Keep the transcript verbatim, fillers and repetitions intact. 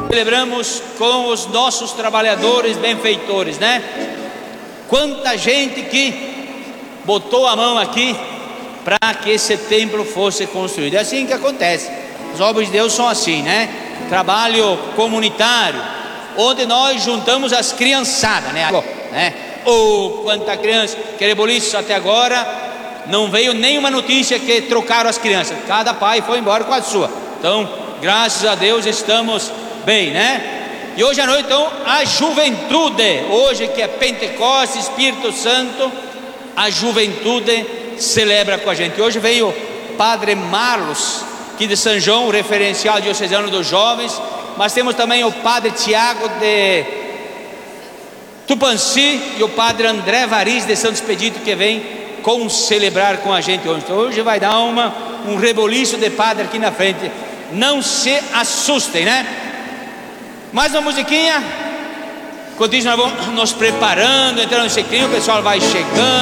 celebramos com os nossos trabalhadores benfeitores, né? Quanta gente que botou a mão aqui para que esse templo fosse construído. É assim que acontece. As obras de Deus são assim, né? Trabalho comunitário, onde nós juntamos as criançadas, né? né? Oh, quanta criança! Quereboliço, até agora não veio nenhuma notícia que trocaram as crianças. Cada pai foi embora com a sua. Então, graças a Deus estamos bem, né? E hoje à noite, então, a juventude, hoje que é Pentecostes, Espírito Santo, a juventude celebra com a gente. Hoje veio o Padre Marlos, aqui de São João, o referencial diocesano dos jovens, mas temos também o Padre Tiago de Tupanci e o Padre André Variz de Santo Expedito, que vem com celebrar com a gente hoje. Então hoje vai dar uma, um reboliço de padre aqui na frente. Não se assustem, né? Mais uma musiquinha. Enquanto isso nós vamos nos preparando, entrando no secreto, o pessoal vai chegando.